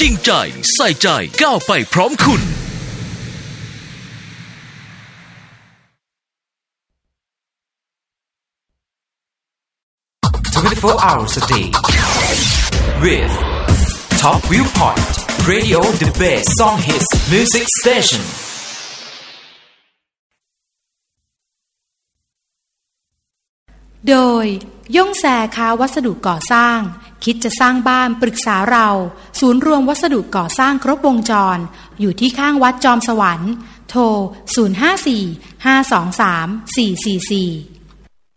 จริงใจใส่ใจก้าวไปพร้อมคุณ 24 hours a day with Top Viewpoint Radio, the best song hits music station. โดยย่งแซค้าวัสดุก่อสร้างคิดจะสร้างบ้านปรึกษาเราศูนย์รวมวัสดุก่อสร้างครบวงจรอยู่ที่ข้างวัดจอมสวรรค์โทร054 523 444